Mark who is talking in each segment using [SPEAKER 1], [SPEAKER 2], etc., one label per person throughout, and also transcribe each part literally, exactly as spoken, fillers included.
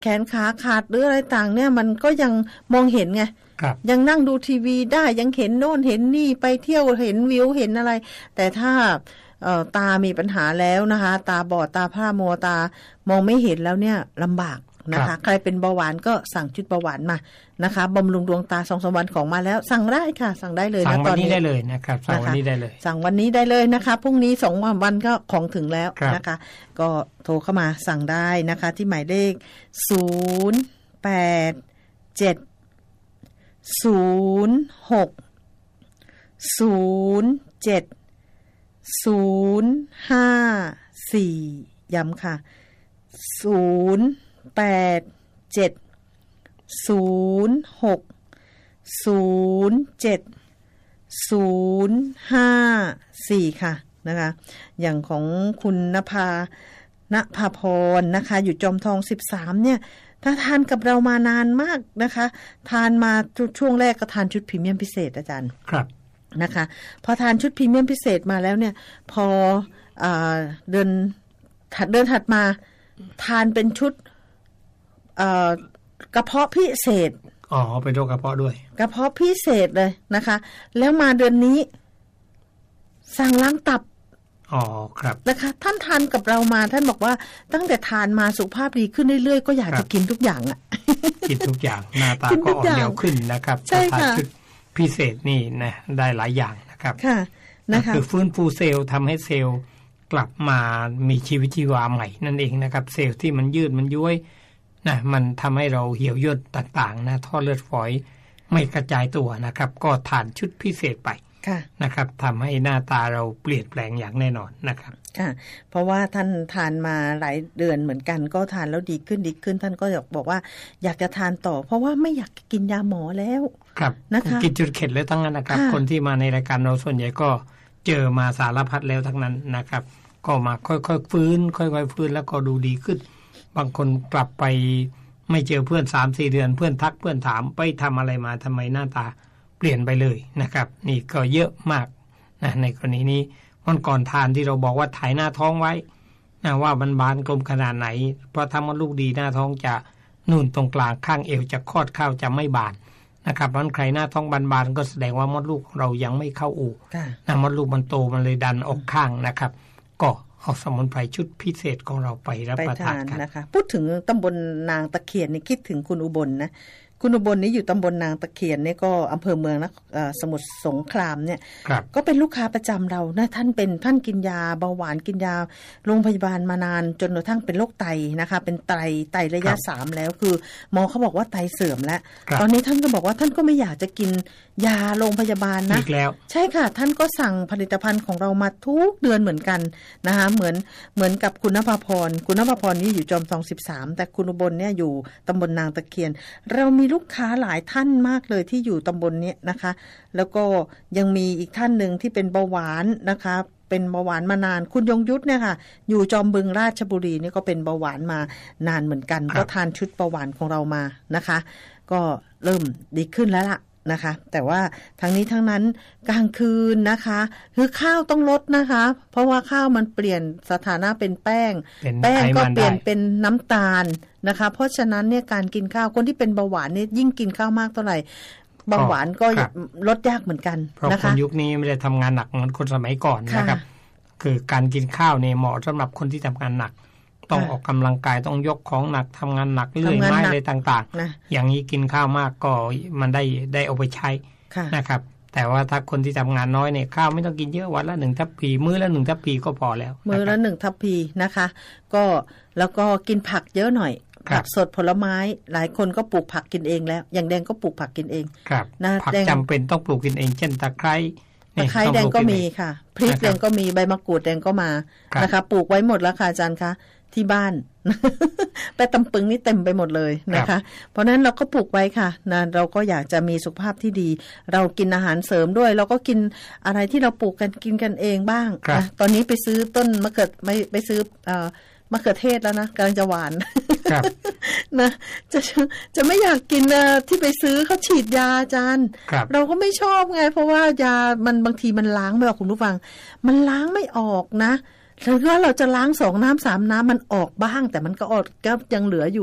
[SPEAKER 1] แขนขาขาดหรืออะไรต่างเนี่ยมันก็ยังมองเห็นไงยังนั่งดูทีวีได้ยังเห็นโน่นเห็นนี่ไปเที่ยวเห็นวิวเห็นอะไรแต่ถ้าเอ่อตามีปัญหาแล้วนะคะตาบอดตาพร่ามัวตามองไม่เห็นแล้วเนี่ยลำบากนะคะใครเป็นเบาหวานก็สั่งชุดเบาหวานมานะคะบำรุงดวงตาสองสามวันของมาแล้วสั่งได้ค่ะสั่งได้เลยนะตอนนี้ได้เลยนะครับสั่งวันนี้ได้เลยสั่งวันนี้ได้เลยนะคะพรุ่งนี้สองวันก็ของถึงแล้วนะคะก็โทรเข้ามาสั่งได้นะคะที่หมายเลขศูนย์ แปด เจ็ด ศูนย์ หก ศูนย์ เจ็ด ศูนย์ ห้า สี่ ย้ำค่ะศูนย์ แปด เจ็ด ศูนย์ หก ศูนย์ เจ็ด ศูนย์ ห้า สี่ค่ะนะคะอย่างของคุณณภาณภาพรนะคะอยู่จอมทองสิบสามเนี่ยถ้าทานกับเรามานานมากนะคะทานมาช่วงแรกก็ทานชุดพรีเมียมพิเศษอาจารย์ครับนะคะพอทานชุดพรีเมียมพิเศษมาแล้วเนี่ยพอเอ่อเดินถัดเดินถัดมาทานเป็นชุดเอ่อกระเพาะพิเศษอ๋อเป็นโรคกระเพาะด้วยกระเพาะพิเศษเลยนะคะแล้วมาเดือนนี้สั่งล้างตับอ๋อครับนะคะท่านทานกับเรามาท่านบอกว่าตั้งแต่ทานมาสุขภาพดีขึ้นเรื่อยๆก็อยากจะกินทุกอย่างอ่ะกินทุกอย่างหน้าตาก็อ่อนเยาว์ขึ้นนะครับใช่ค่ะชุดพิเศษนี่นะได้หลายอย่างนะครับค่ะนะคะคือฟื้นฟูเซลล์ทำให้เซลล์กลับมามีชีวิตชีวาใหม่นั่นเองนะครับเซลล์ที่มันยืดมันย้วยนะมันทำให้เราเหี่ยวย่นต่างๆนะท่อเลือดฝอยไม่กระจายตัวนะครับก็ทานชุดพิเศษไปนะครับทำให้หน้าตาเราเปลี่ยนแปลงอย่างแน่นอนนะครับค่ะเพราะว่าท่านทานมาหลายเดือนเหมือนกันก็ทานแล้วดีขึ้นดีขึ้นท่านก็อยากบอกว่าอยากจะทานต่อเพราะว่าไม่อยากกินยาหมอแล้วครับนะคะกินจุดเข็ดเลยทั้งนั้นนะครับคนที่มาในรายการเราส่วนใหญ่ก็เจอมาสารพัดแล้วทั้งนั้นนะครับก็มาค่อยๆฟื้นค่อยๆฟื้นแล้วก็ดูดีขึ้นบางคนกลับไปไม่เจอเพื่อน สามสี่ เดือนเพื่อนทักเพื่อนถามไปทำอะไรมาทำไมหน้าตาเปลี่ยนไปเลยนะครับนี่ก็เยอะมากนะในกรณีนี้วันก่อนทานที่เราบอกว่าถ่ายหน้าท้องไว้นะว่ามันบานกลมขนาดไหนเพราะทำมดลูกดีหน้าท้องจะนู่นตรงกลางข้างเอวจะคลอดเข้าจะไม่บานนะครับเพราะใครหน้าท้องบานๆก็แสดงว่ามดลูกของเรายังไม่เข้าอู่นะมดลูกมันโตมันเลยดันออกข้างนะครับก็เอาสมุนไพรชุดพิเศษของเราไปรับประทานกันนะคะพูดถึงตำบลนางตะเคียนนี่คิดถึงคุณอุบลนะคุณอุบลนี้อยู่ตำบลนางตะเคียนนี่ก็อำเภอเมืองนะสมุทรสงครามเนี่ยก็เป็นลูกค้าประจำเรานะท่านเป็นท่านกินยาเบาหวานกินยาโรงพยาบาลมานานจนกระทั่งเป็นโรคไตนะคะเป็นไตไตระยะสามแล้วคือหมอเขาบอกว่าไตเสื่อมแล้วตอนนี้ท่านก็บอกว่าท่านก็ไม่อยากจะกินยาโรงพยาบาลนะใช่ค่ะท่านก็สั่งผลิตภัณฑ์ของเรามาทุกเดือนเหมือนกันนะคะเหมือนเหมือนกับคุณณภาพรคุณณภาพรนี่อยู่จอมทองสิบสามแต่คุณอุบลเนี่ยอยู่ตำบลนางตะเคียนเรามีลูกค้าหลายท่านมากเลยที่อยู่ตำบลนี้นะคะแล้วก็ยังมีอีกท่านหนึ่งที่เป็นเบาหวานนะคะเป็นเบาหวานมานานคุณยงยุทธเนี่ยค่ะอยู่จอมบึงราชบุรีนี่ก็เป็นเบาหวานมานานเหมือนกันก็ทานชุดเบาหวานของเรามานะคะก็เริ่มดีขึ้นแล้วล่ะนะคะแต่ว่าทั้งนี้ทั้งนั้นกลางคืนนะคะคือข้าวต้องลดนะคะเพราะว่าข้าวมันเปลี่ยนสถานะเป็นแป้งแป้งก็เปลี่ยนเป็นน้ำตาลนะคะเพราะฉะนั้นเนี่ยการกินข้าวคนที่เป็นเบาหวานเนี่ยยิ่งกินข้าวมากเท่าไหร่เบาหวานก็ลดยากเหมือนกันนะคะเพราะคนยุคนี้ไม่ได้ทำงานหนักเหมือนคนสมัยก่อนนะครับคือการกินข้าวเนี่ยเหมาะสำหรับคนที่ทำงานหนักต้องออกกำลังกายต้องยกของหนักทำงานหนักเลื่อยไม้อะไรต่างๆอย่างนี้กินข้าวมากก็มันได้ได้เอาไปใช้นะครับแต่ว่าถ้าคนที่ทำงานน้อยเนี่ยข้าวไม่ต้องกินเยอะวันละหนึ่งทัพพีมื้อละหนึ่งทัพพีก็พอแล้วมื้อละหนึ่งทัพพีนะคะก็แล้วก็กินผักเยอะหน่อยผักสดผลไม้หลายคนก็ปลูกผักกินเองแล้วอย่างแดงก็ปลูกผักกินเองนะผักจำเป็นต้องปลูกกินเองเช่นตะไคร้ตะไคร้แดงก็มีค่ะพริกแดงก็มีใบมะกรูดแดงก็มานะคะปลูกไว้หมดแล้วค่ะอาจารย์คะที่บ้านไปตำปึงนี่เต็มไปหมดเลยนะคะเพราะนั้นเราก็ปลูกไว้ค่ะนะเราก็อยากจะมีสุขภาพที่ดีเรากินอาหารเสริมด้วยเราก็กินอะไรที่เราปลูกกันกินกันเองบ้างนะตอนนี้ไปซื้อต้นมะเขือไม่ไปซื้อเอ่อมะเขือเทศแล้วนะกำลังจะหวานนะจะจะไม่อยากกินที่ไปซื้อเขาฉีดยาอาจารย์เราก็ไม่ชอบไงเพราะว่ายามันบางทีมันล้างไม่ออกคุณผู้ฟังมันล้างไม่ออกนะหรือว่าเราจะล้างสองน้ำสามน้ำมันออกบ้างแต่มันก็ออกก็ยังเหลืออยู่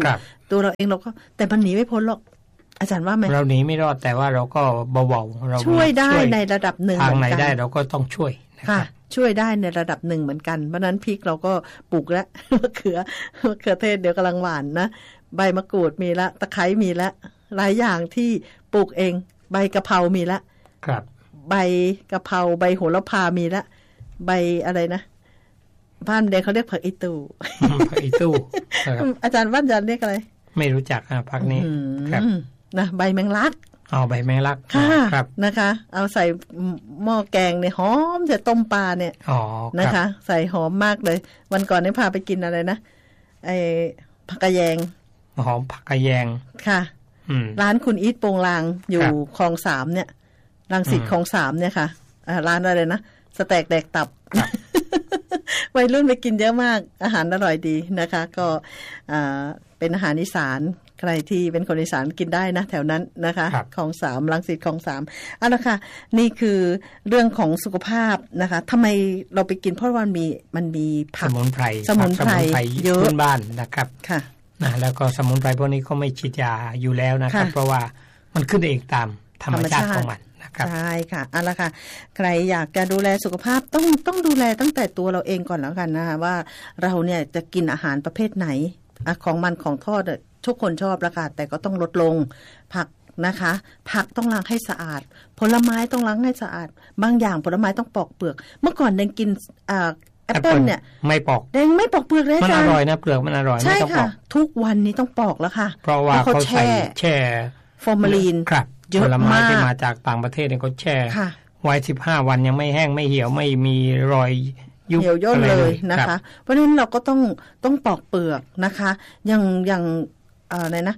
[SPEAKER 1] ตัวเราเองเราก็แต่มันหนีไม่พ้นหรอกอาจารย์ว่าไหม
[SPEAKER 2] เราหนีไม่รอดแต่ว่าเราก็เบาๆเรา
[SPEAKER 1] ช่วยได้ในระดับหนึ่ง
[SPEAKER 2] ทางไหนได้เราก็ต้องช่วย
[SPEAKER 1] ค่ะช่วยได้ในระดับหนึ่งเหมือนกันเพราะนั้นพริกเราก็ปลูกแล้วมะเขือมะเขือเทศเดี๋ยวกำลังหวานนะใบมะกรูดมีละตะไคร้มีละหลายอย่างที่ปลูกเองใบกะเพรามีละ
[SPEAKER 2] ครับ
[SPEAKER 1] ใบกะเพราใบโหระพามีละใบอะไรนะบ้านแดงเขาเรียกผักอีตู
[SPEAKER 2] ผักอีตู
[SPEAKER 1] อาจารย์บ้านอาจารย์เรียกอะไร
[SPEAKER 2] ไม่รู้จักอ่ะผักนี้ครับ
[SPEAKER 1] นะใบแมงลัก
[SPEAKER 2] เอาใบแมงลัก
[SPEAKER 1] ครับนะคะเอาใส่หม้อแกงเนี่ยหอมจะต้มปลาเนี่ยนะคะใส่หอมมากเลยวันก่อนนี่พาไปกินอะไรนะไอ้ผักกะแยง
[SPEAKER 2] หอมผักกะแยง
[SPEAKER 1] ค่ะร้านคุณอีทโปงลางอยู่คลองสามเนี่ยรังสิตคลองสามเนี่ยค่ะร้านอะไรนะสแต็กแดกตับวัยรุ่นไปกินเยอะมากอาหารอร่อยดีนะคะก็เป็นอาหารอีสานใครที่เป็นคนอีสานกินได้นะแถวนั้นนะคะคลองสามรังสิตคลองสามเอาละค่ะนี่คือเรื่องของสุขภาพนะคะทำไมเราไปกินเพราะว่ามันมีมันมีผัก
[SPEAKER 2] สมุนไพร
[SPEAKER 1] สมุนไพร
[SPEAKER 2] เยอะพื้นบ้านนะครับ
[SPEAKER 1] ค่ะ
[SPEAKER 2] นะแล้วก็สมุนไพรพวกนี้ก็ไม่ฉีดยาอยู่แล้วนะครับเพราะว่ามันขึ้นเองตามธรรมชาติของมันนะครับ
[SPEAKER 1] ใช่ค่ะเอาละค่ะใครอยากจะดูแลสุขภาพต้องต้องดูแลตั้งแต่ตัวเราเองก่อนแล้วกันนะคะว่าเราเนี่ยจะกินอาหารประเภทไหนของมันของทอดทุกคนชอบแล้วค่ะแต่ก็ต้องลดลงผักนะคะผักต้องล้างให้สะอาดผลไม้ต้องล้างให้สะอาดบางอย่างผลไม้ต้องปอกเปลือกเมื่อก่อนแดงกินอ่าแอปเปิ้ลเนี่ย
[SPEAKER 2] ไม่ปอก
[SPEAKER 1] แดงไม่ปอกเปลือกเลย
[SPEAKER 2] มันอร่อยนะเปลือกมันอร่อย
[SPEAKER 1] ใช่ค่ะทุกวันนี้ต้องปอกแล้วค่ะ
[SPEAKER 2] เพราะว่าเขาใส่แช่
[SPEAKER 1] ฟอร์มาลีน
[SPEAKER 2] ครับผลไม้ที่มาจากต่างประเทศเนี่ยเขาแช่ไว้สิบห้าวันยังไม่แห้งไม่เหี่ยวไม่มีรอย
[SPEAKER 1] เหี่ยวย่นเลยนะคะเพราะฉะนั้นเราก็ต้องต้องปอกเปลือกนะคะอย่างอย่างอะไรนะ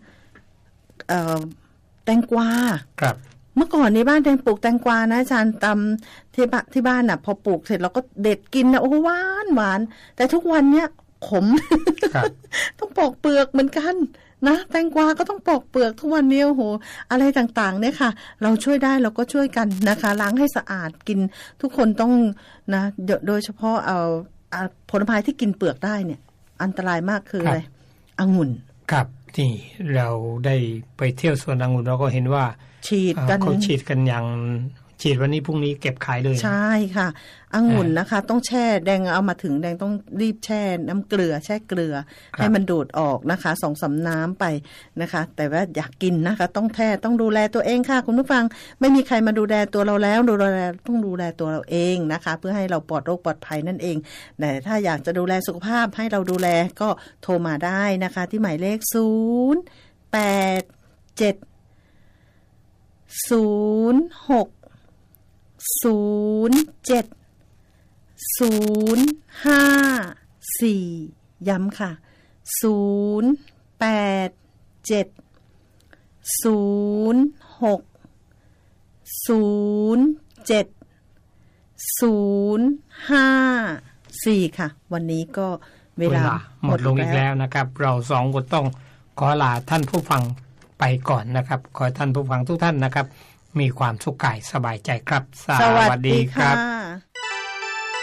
[SPEAKER 1] แตงกวา
[SPEAKER 2] ครับ
[SPEAKER 1] เมื่อก่อนในบ้านแตงปลูกแตงกวานะอาจารย์ตำที่บ้านที่บ้านน่ะพอปลูกเสร็จเราก็เด็ดกินนะโอ้หวานหวานแต่ทุกวันเนี้ยขม ต้องปอกเปลือกเหมือนกันนะแตงกวาก็ต้องปอกเปลือกทุกวันนี้โอ้โหอะไรต่างๆเนี่ยค่ะเราช่วยได้เราก็ช่วยกันนะคะล้างให้สะอาดกินทุกคนต้องนะโดยเฉพาะเอาผลไม้ที่กินเปลือกได้เนี่ยอันตรายมากคืออะไรองุ่น
[SPEAKER 2] ครับที่เราได้ไปเที่ยวสวนองุ่นเราก็เห็นว่า
[SPEAKER 1] ฉีดกัน
[SPEAKER 2] เขาฉีดกันอย่างฉีดวันนี้พรุ่งนี้เก็บขายเลย
[SPEAKER 1] ใช่ค่ะองุ่นนะคะต้องแช่แดงเอามาถึงแดงต้องรีบแช่น้ำเกลือแช่เกลือให้มันดูดออกนะคะสองสามน้ำไปนะคะแต่ว่าอยากกินนะคะต้องแช่ต้องดูแลตัวเองค่ะคุณผู้ฟังไม่มีใครมาดูแลตัวเราแล้วดูแลต้องดูแลตัวเราเองนะคะเพื่อให้เราปลอดโรคปลอดภัยนั่นเองแต่ถ้าอยากจะดูแลสุขภาพให้เราดูแลก็โทรมาได้นะคะที่หมายเลขศูนย์ แปด เจ็ด ศูนย์ หก ศูนย์ เจ็ด ศูนย์ ห้า สี่ ย้ำค่ะศูนย์ แปด เจ็ด ศูนย์ หก ศูนย์ เจ็ด ศูนย์ ห้า สี่ ค่ะวันนี้ก็เวลา
[SPEAKER 2] หมดลงอีกแล้วนะครับเราสองคนต้องขอลาท่านผู้ฟังไปก่อนนะครับขอท่านผู้ฟังทุกท่านนะครับมีความสุขกายสบายใจครับ
[SPEAKER 1] สวัสดีครับ